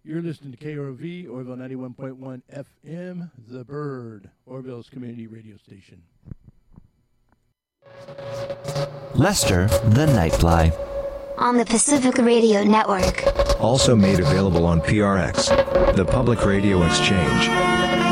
You're listening to KROV, Orville 91.1 FM, The Bird, Orville's community radio station. Lester, the Nightfly. On the Pacific Radio Network. Also made available on PRX, the Public Radio Exchange.